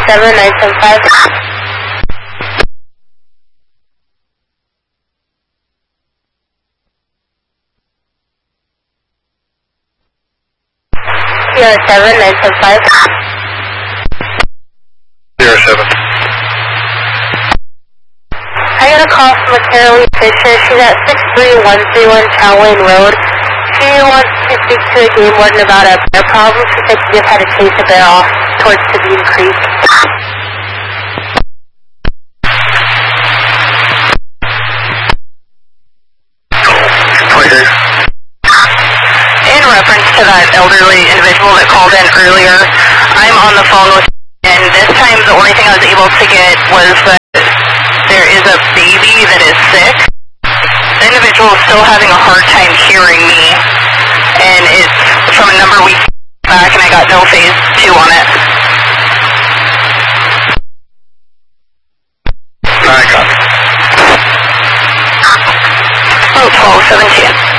07975. Sierra 7975. 07. I got a call from a Carolee Fisher. She's at 63131 Chow Lane Road. She wants to speak to a game warden about a bear problem. She said she just had to chase a bear off towards Sabine Creek. In reference to that elderly individual that called in earlier, I'm on the phone with, and this time the only thing I was able to get was that there is a baby that is sick. The individual is still having a hard time hearing me, and it's from a number we back, and I got no phase 2 on it. I got it. Oh, 1217.